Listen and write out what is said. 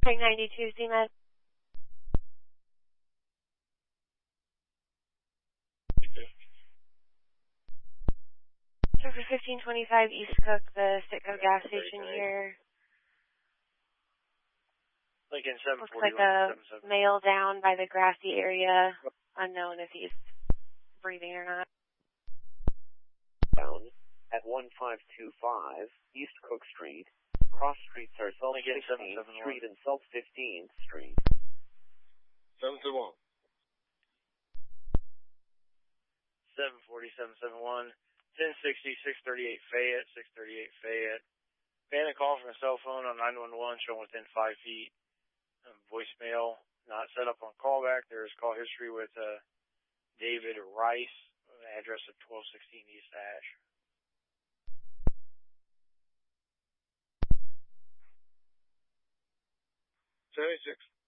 Tank 92, CMed. So for 1525 East Cook, the Citgo gas station here. Lincoln Looks like a male down by the grassy area. Unknown if he's breathing or not. Down at 1525 East Cook Street. Cross streets are South 16th Street and South 15th Street. 721. 74771. 1060, 638 Fayette, 638 Fayette. Panic call from a cell phone on 911 shown within 5 feet. Voicemail not set up on callback. There's call history with David Rice, address of 1216 East Ash. 76.